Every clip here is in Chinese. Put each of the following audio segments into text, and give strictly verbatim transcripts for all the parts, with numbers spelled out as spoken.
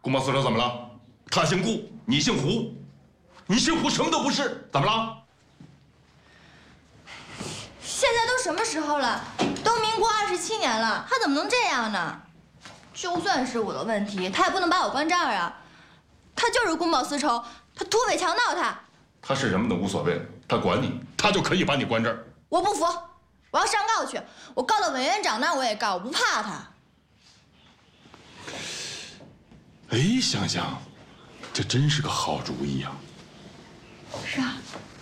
顾毛四手怎么了？他姓顾，你姓胡，你姓胡什么都不是，怎么了？ 现在都什么时候了？都民国二十七年了，他怎么能这样呢？就算是我的问题，他也不能把我关这儿啊！他就是公报私仇，他土匪强盗他。 他是什么都无所谓，他管你，他就可以把你关这儿。 我不服，我要上告去，我告到委员长那儿我也告，我不怕他。 哎，香香，这真是个好主意啊！ 是啊。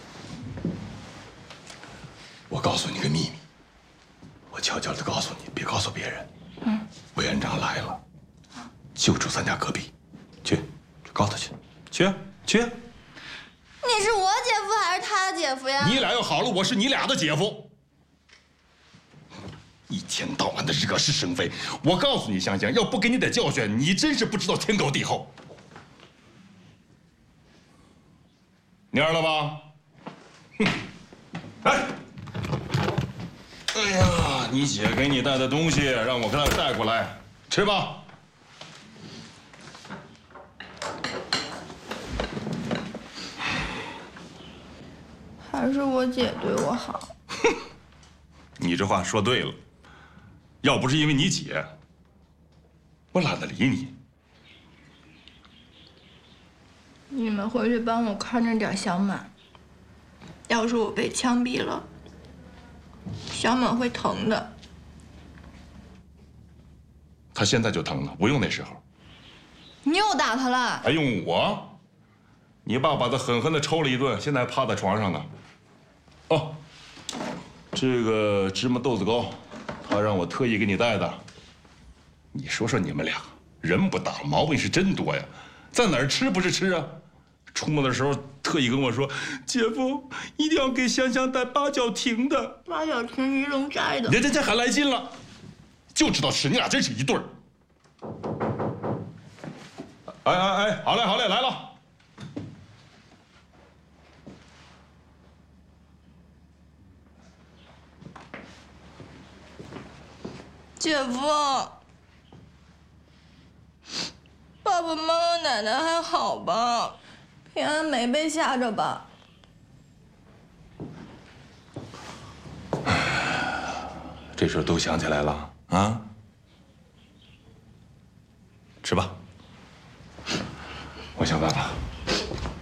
我告诉你个秘密，我悄悄的告诉你，别告诉别人。嗯。委员长来了，就住咱家隔壁，去，去告他去，去去。 你是我姐夫还是他姐夫呀？ 你俩要好了，我是你俩的姐夫。一天到晚的惹是生非，我告诉你，香香，要不给你点教训，你真是不知道天高地厚。蔫了吧？哼！哎，哎呀，你姐给你带的东西，让我给她带过来，吃吧。 还是我姐对我好。 哼，你这话说对了。要不是因为你姐，我懒得理你。 你们回去帮我看着点小满。要是我被枪毙了，小满会疼的。 他现在就疼呢，不用那时候。 你又打他了？ 还用我？你爸把他狠狠地抽了一顿，现在还趴在床上呢。哦，这个芝麻豆子糕，他让我特意给你带的。你说说你们俩，人不大，毛病是真多呀，在哪儿吃不是吃啊？出门的时候特意跟我说，姐夫一定要给香香带八角亭的。 八角亭鱼龙斋的。 人家这还来劲了，就知道吃，你俩真是一对儿。哎哎哎，好嘞好嘞，来了。 姐夫，爸爸妈妈奶奶还好吧？平安没被吓着吧？ 这事都想起来了啊？